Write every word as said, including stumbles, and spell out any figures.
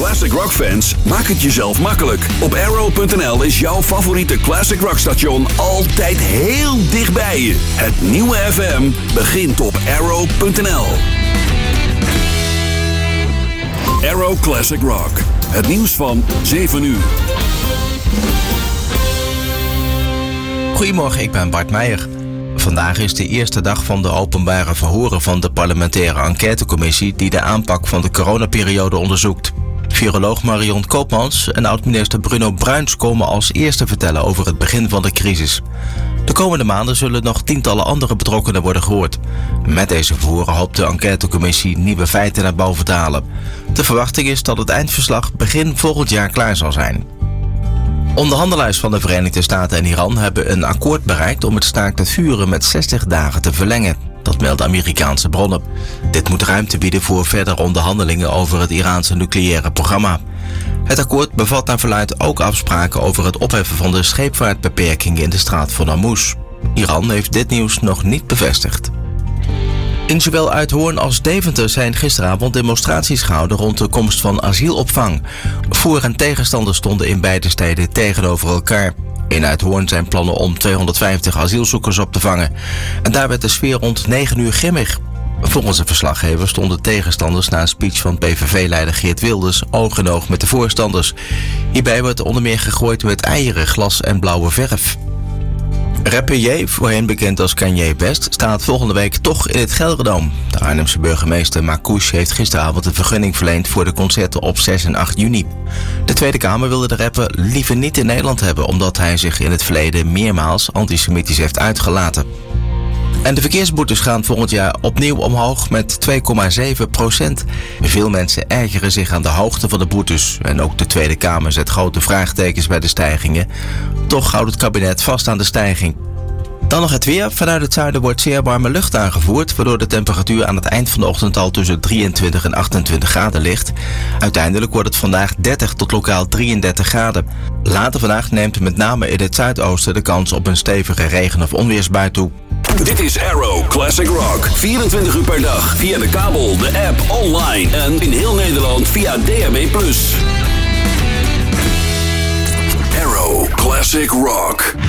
classic rock fans, maak het jezelf makkelijk. Op arrow punt n l is jouw favoriete classic rock station altijd heel dicht bij je. Het nieuwe F M begint op arrow punt n l. Arrow Classic Rock. Het nieuws van zeven uur. Goedemorgen, ik ben Bart Meijer. Vandaag is de eerste dag van de openbare verhoren van de parlementaire enquêtecommissie die de aanpak van de coronaperiode onderzoekt. Viroloog Marion Koopmans en oud-minister Bruno Bruins komen als eerste vertellen over het begin van de crisis. De komende maanden zullen nog tientallen andere betrokkenen worden gehoord. Met deze verhoren hoopt de enquêtecommissie nieuwe feiten naar boven te halen. De verwachting is dat het eindverslag begin volgend jaar klaar zal zijn. Onderhandelaars van de Verenigde Staten en Iran hebben een akkoord bereikt om het staakt het vuren met zestig dagen te verlengen. Dat melden Amerikaanse bronnen. Dit moet ruimte bieden voor verdere onderhandelingen over het Iraanse nucleaire programma. Het akkoord bevat naar verluidt ook afspraken over het opheffen van de scheepvaartbeperkingen in de straat van Hormuz. Iran heeft dit nieuws nog niet bevestigd. In zowel Uithoorn als Deventer zijn gisteravond demonstraties gehouden rond de komst van asielopvang. Voor- en tegenstanders stonden in beide steden tegenover elkaar. In Uithoorn zijn plannen om tweehonderdvijftig asielzoekers op te vangen. En daar werd de sfeer rond negen uur grimmig. Volgens een verslaggever stonden tegenstanders na een speech van P V V-leider Geert Wilders oog in oog met de voorstanders. Hierbij werd onder meer gegooid met eieren, glas en blauwe verf. Rapper Ye, voorheen bekend als Kanye West, staat volgende week toch in het Gelderdoom. De Arnhemse burgemeester Marcouch heeft gisteravond een vergunning verleend voor de concerten op zes en acht juni. De Tweede Kamer wilde de rapper liever niet in Nederland hebben, omdat hij zich in het verleden meermaals antisemitisch heeft uitgelaten. En de verkeersboetes gaan volgend jaar opnieuw omhoog met twee komma zeven procent. Veel mensen ergeren zich aan de hoogte van de boetes. En ook de Tweede Kamer zet grote vraagtekens bij de stijgingen. Toch houdt het kabinet vast aan de stijging. Dan nog het weer. Vanuit het zuiden wordt zeer warme lucht aangevoerd, waardoor de temperatuur aan het eind van de ochtend al tussen drieëntwintig en achtentwintig graden ligt. Uiteindelijk wordt het vandaag dertig tot lokaal drieëndertig graden. Later vandaag neemt met name in het zuidoosten de kans op een stevige regen- of onweersbui toe. Dit is Arrow Classic Rock. vierentwintig uur per dag via de kabel, de app, online en in heel Nederland via D A B plus. Arrow Classic Rock.